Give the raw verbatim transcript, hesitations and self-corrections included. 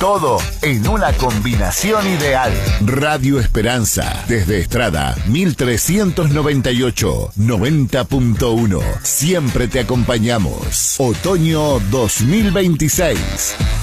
Todo en una combinación ideal. Radio Esperanza, desde Estrada, mil trescientos noventa y ocho, noventa punto uno. Siempre te acompañamos. Otoño dos mil veintiséis.